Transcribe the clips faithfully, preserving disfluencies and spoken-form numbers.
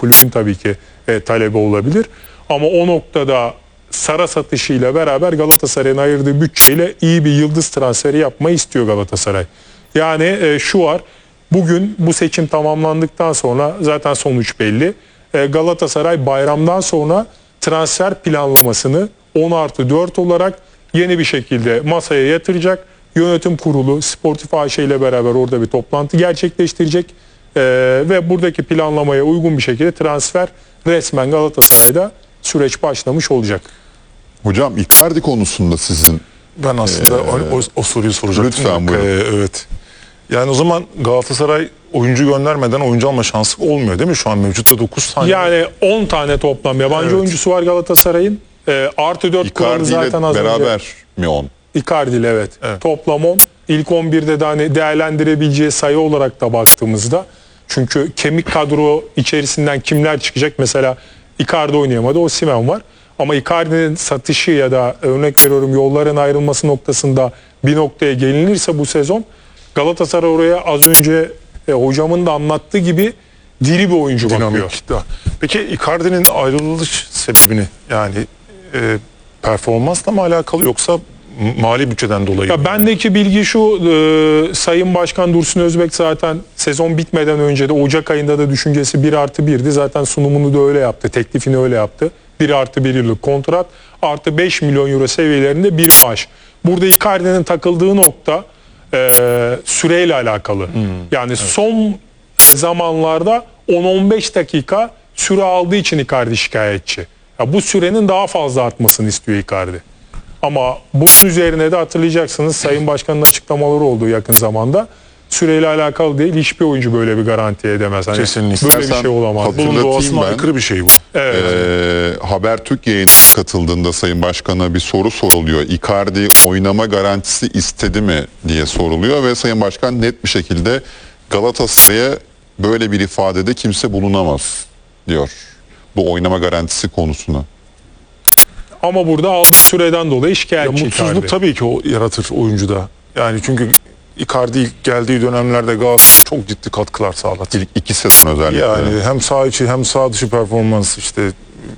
kulübün tabii ki e, talebi olabilir. Ama o noktada Sara satışıyla beraber Galatasaray'ın ayırdığı bütçeyle iyi bir yıldız transferi yapmayı istiyor Galatasaray. Yani e, şu var, bugün bu seçim tamamlandıktan sonra zaten sonuç belli. E, Galatasaray bayramdan sonra transfer planlamasını on artı dört olarak yeni bir şekilde masaya yatıracak. Yönetim kurulu Sportif A Ş ile beraber orada bir toplantı gerçekleştirecek. E, ve buradaki planlamaya uygun bir şekilde transfer resmen Galatasaray'da süreç başlamış olacak. Hocam Icardi konusunda sizin... Ben aslında ee, o, o soruyu soracaktım. Lütfen buyurun. Ee, evet. Yani o zaman Galatasaray oyuncu göndermeden oyuncu alma şansı olmuyor değil mi? Şu an mevcutta dokuz tane. Yani on tane toplam yabancı evet. oyuncusu var Galatasaray'ın. E, artı dört kuralı zaten az beraber önce. mi on? Icardi ile evet. evet. Toplam on. İlk on birde de hani değerlendirebileceği sayı olarak da baktığımızda. Çünkü kemik kadro içerisinden kimler çıkacak? Mesela Icardi oynayamadı. Osimhen var. Ama Icardi'nin satışı ya da örnek veriyorum yolların ayrılması noktasında bir noktaya gelinirse bu sezon Galatasaray oraya az önce e, hocamın da anlattığı gibi diri bir oyuncu Dinamik bakıyor. Da. Peki Icardi'nin ayrılış sebebini yani e, performansla mı alakalı yoksa mali bütçeden dolayı ya mı? Bendeki bilgi şu, e, Sayın Başkan Dursun Özbek zaten sezon bitmeden önce de Ocak ayında da düşüncesi bir artı birdi. Zaten sunumunu da öyle yaptı, teklifini öyle yaptı. bir artı bir yıllık kontrat artı beş milyon euro seviyelerinde bir maaş. Burada Icardi'nin takıldığı nokta e, süreyle alakalı. Hmm, yani evet. Son zamanlarda on on beş dakika süre aldığı için Icardi şikayetçi. Ya bu sürenin daha fazla artmasını istiyor Icardi. Ama bunun üzerine de hatırlayacaksınız Sayın Başkan'ın açıklamaları oldu yakın zamanda. Süreyle alakalı değil, hiçbir oyuncu böyle bir garanti edemez. Hani kesinlikle. Böyle bir şey olamaz. Bunun doğasına aykırı bir şey bu. Evet. Ee, Habertürk yayınına katıldığında Sayın Başkan'a bir soru soruluyor. Icardi oynama garantisi istedi mi diye soruluyor ve Sayın Başkan net bir şekilde Galatasaray'a böyle bir ifadede kimse bulunamaz diyor. Bu oynama garantisi konusuna. Ama burada aldığı süreden dolayı şikayetçi ya, mutsuzluk Icardi. Tabii ki o yaratır oyuncuda. Yani çünkü Icardi ilk geldiği dönemlerde Galatasaray çok ciddi katkılar sağladı. İlk iki sezon özellikle. Yani hem sağ içi hem sağ dışı performans işte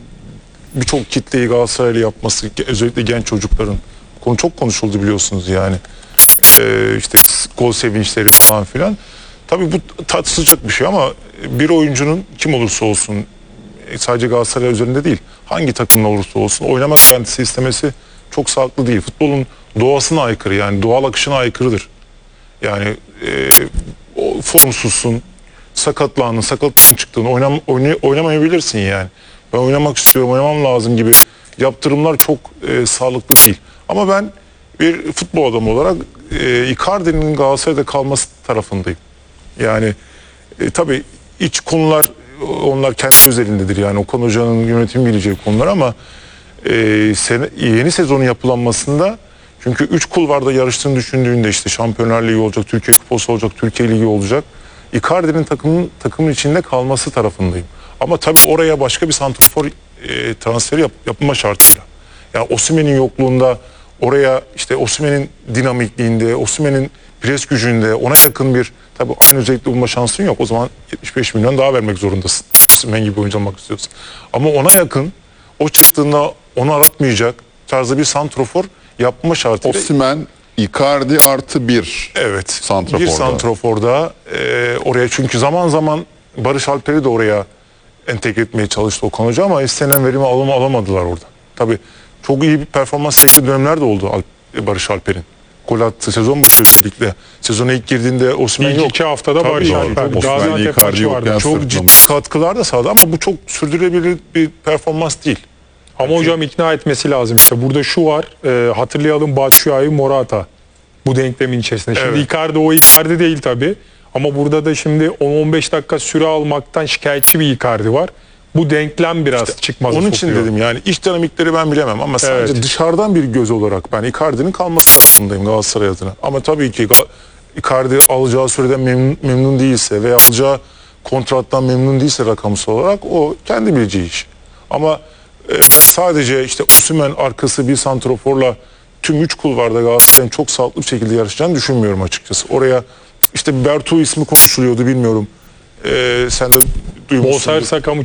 birçok kitleyi Galatasaray'la yapması özellikle genç çocukların konu çok konuşuldu biliyorsunuz yani. Ee, işte gol sevinçleri falan filan. Tabii bu tatsızcak bir şey ama bir oyuncunun kim olursa olsun sadece Galatasaray üzerinde değil hangi takımla olursa olsun oynama garantisi istemesi çok sağlıklı değil. Futbolun doğasına aykırı yani doğal akışına aykırıdır. Yani e, o formsuzsun, sakatlandın, sakatlığın çıktığını oynam, oynay, oynamayabilirsin yani. Ben oynamak istiyorum, oynamam lazım gibi yaptırımlar çok e, sağlıklı değil. Ama ben bir futbol adamı olarak e, Icardi'nin Galatasaray'da kalması tarafındayım. Yani e, tabii iç konular onlar kendi özelindedir yani Okan Hoca'nın yönetim bileceği konular ama e, sene, yeni sezonun yapılanmasında çünkü üç kulvarda yarıştığını düşündüğünde işte Şampiyonlar Ligi olacak, Türkiye Kupası olacak, Türkiye Ligi olacak. Icardi'nin takımın takımın içinde kalması tarafındayım. Ama tabii oraya başka bir santrafor e, transferi yap, yapılma şartıyla. Yani Osimhen'in yokluğunda oraya işte Osimhen'in dinamikliğinde, Osimhen'in pres gücünde ona yakın bir tabii aynı özellikle bulma şansın yok. O zaman yetmiş beş milyon daha vermek zorundasın. Osimhen gibi oyuncu olmak istiyorsun. Ama ona yakın o çıktığında onu aratmayacak tarzda bir santrafor yapma şartıyla. Osimhen, Icardi artı bir. Evet. Santraforda. Bir santraforda e, oraya çünkü zaman zaman Barış Alper'i de oraya entegre etmeye çalıştı Okan Hoca ama istenen verimi alam alamadılar orada. Tabii çok iyi bir performans çektiği dönemler de oldu Al Barış Alper'in. Gol attı sezon başı özellikle. Sezona ilk girdiğinde Osimhen yok. İlk iki haftada Tabii Barış doğru. Alper. Osimhen, Gaziantep Icardi maçı yok vardı. yani. Çok ciddi katkılar da sağladı ama bu çok sürdürülebilir bir performans değil. Ama yani hocam ikna etmesi lazım. İşte burada şu var. E, hatırlayalım Batshuayi, Morata. Bu denklemin içerisinde. Şimdi Evet. Icardi o Icardi değil tabii. Ama burada da şimdi on on beş dakika süre almaktan şikayetçi bir Icardi var. Bu denklem biraz işte çıkmaza onun sokuyor. için dedim yani iç dinamikleri ben bilemem ama sadece Evet. dışarıdan bir göz olarak ben Icardi'nin kalması tarafındayım Galatasaray adına. Ama tabii ki Icardi alacağı süreden memnun, memnun değilse veya alacağı kontrattan memnun değilse rakamsal olarak o kendi bileceği iş. Ama e, sadece işte Osimhen arkası bir santroforla tüm üç kulvarda Galatasaray'ın çok sağlıklı bir şekilde yarışacağını düşünmüyorum açıkçası. Oraya işte Bertu ismi konuşuluyordu bilmiyorum. Ee, sen de duymuşsundur. Bonservis rakamı